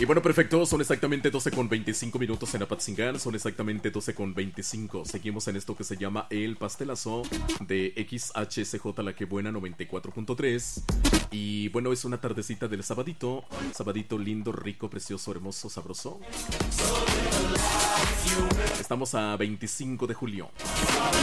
Y bueno, perfecto, son exactamente 12:25 en Apatzingán, son exactamente 12:25. Seguimos en esto que se llama El Pastelazo de XHCJ La Que Buena 94.3. Y bueno, es una tardecita del sabadito, sabadito lindo, rico, precioso, hermoso, sabroso. Estamos a 25 de julio.